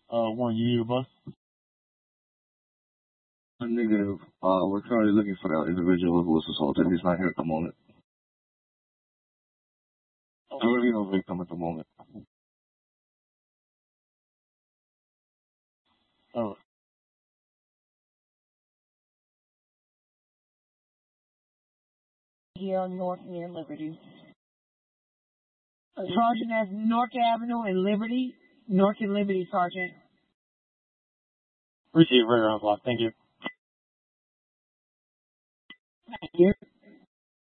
One, you need a bus? Negative. We're currently looking for that individual who was assaulted. He's not here at the moment. There will be no victim at the moment. Oh, Here on North near Liberty. Sergeant, that's North Avenue and Liberty. North and Liberty, Sergeant. receive right around the clock. Thank you. Thank you.